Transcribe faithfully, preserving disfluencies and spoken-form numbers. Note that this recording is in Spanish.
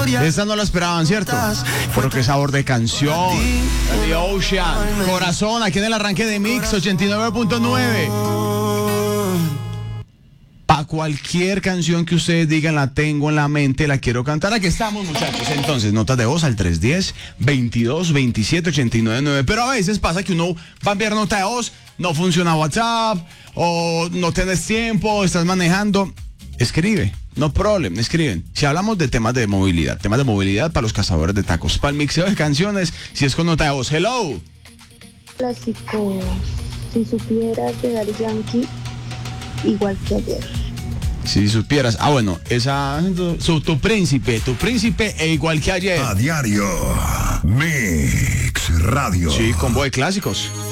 Esta no la esperaban, ¿cierto? Pero qué sabor de canción. The Ocean, Corazón, aquí en el arranque de Mix ochenta y nueve punto nueve. Para cualquier canción que ustedes digan, la tengo en la mente, la quiero cantar. Aquí estamos, muchachos. Entonces, notas de voz al tres uno cero, veintidós, veintisiete, ochenta y nueve nueve. Pero a veces pasa que uno va a enviar nota de voz, no funciona WhatsApp, o no tienes tiempo, estás manejando. Escribe, no problem, escriben. Si hablamos de temas de movilidad, temas de movilidad para los cazadores de tacos, para el mixeo de canciones, si es con nota de voz. Hello. Clásico, si supieras de Daddy Yankee, igual que ayer. Si supieras, ah bueno, esa, su, tu príncipe, tu príncipe e igual que ayer. A diario, Mix Radio. Sí, combo de clásicos.